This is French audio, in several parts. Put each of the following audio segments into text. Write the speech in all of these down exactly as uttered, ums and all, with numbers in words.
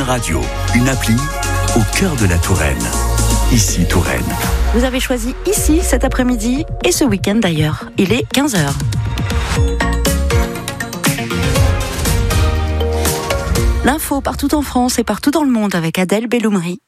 radio, une appli au cœur de la Touraine. Ici Touraine. Vous avez choisi ici cet après-midi et ce week-end d'ailleurs. Il est quinze heures. L'info partout en France et partout dans le monde avec Adèle Belloumri.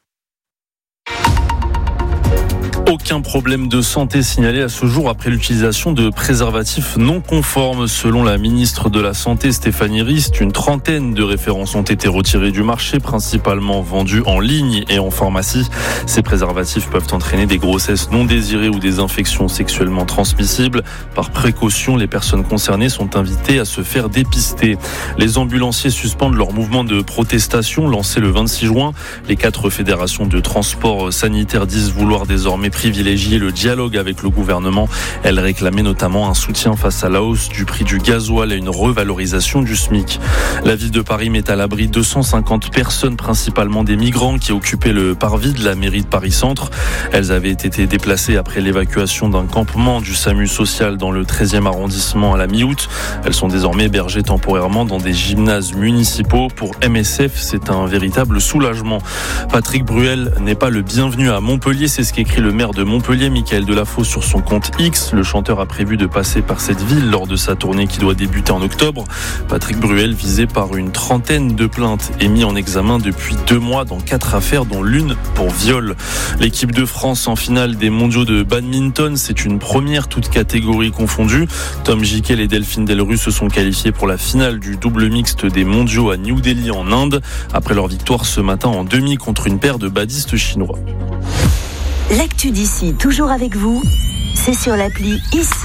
Aucun problème de santé signalé à ce jour après l'utilisation de préservatifs non conformes. Selon la ministre de la Santé Stéphanie Rist, une trentaine de références ont été retirées du marché, principalement vendus en ligne et en pharmacie. Ces préservatifs peuvent entraîner des grossesses non désirées ou des infections sexuellement transmissibles. Par précaution, les personnes concernées sont invitées à se faire dépister. Les ambulanciers suspendent leur mouvement de protestation lancé le vingt-six juin. Les quatre fédérations de transport sanitaire disent vouloir désormais privilégier le dialogue avec le gouvernement. Elle réclamait notamment un soutien face à la hausse du prix du gasoil et une revalorisation du SMIC. La ville de Paris met à l'abri deux cent cinquante personnes, principalement des migrants qui occupaient le parvis de la mairie de Paris-Centre. Elles avaient été déplacées après l'évacuation d'un campement du SAMU social dans le treizième arrondissement à la mi-août. Elles sont désormais hébergées temporairement dans des gymnases municipaux. Pour M S F, c'est un véritable soulagement. Patrick Bruel n'est pas le bienvenu à Montpellier, c'est ce qu'écrit le maire de Montpellier, Michael Delafosse, sur son compte X. Le chanteur a prévu de passer par cette ville lors de sa tournée qui doit débuter en octobre. Patrick Bruel, visé par une trentaine de plaintes, est mis en examen depuis deux mois dans quatre affaires, dont l'une pour viol. L'équipe de France en finale des mondiaux de badminton, c'est une première, toutes catégories confondues. Tom Jikel et Delphine Delru se sont qualifiés pour la finale du double mixte des mondiaux à New Delhi en Inde, après leur victoire ce matin en demi contre une paire de badistes chinois. L'actu d'ici, toujours avec vous, c'est sur l'appli Ici.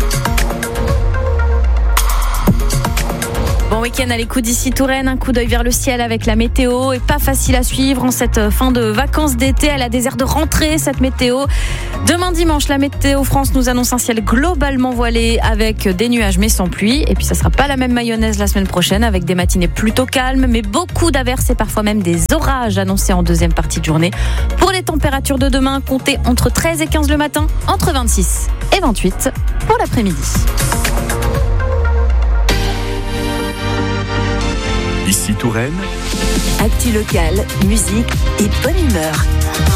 Bon week-end à l'écoute d'ici Touraine, un coup d'œil vers le ciel avec la météo est pas facile à suivre en cette fin de vacances d'été. Elle a des airs de rentrée cette météo. Demain dimanche, la Météo France nous annonce un ciel globalement voilé avec des nuages mais sans pluie. Et puis ça sera pas la même mayonnaise la semaine prochaine avec des matinées plutôt calmes mais beaucoup d'averses et parfois même des orages annoncés en deuxième partie de journée. Pour les températures de demain, comptez entre treize et quinze le matin, entre vingt-six et vingt-huit pour l'après-midi. Ici Touraine. Actu locale, musique et bonne humeur.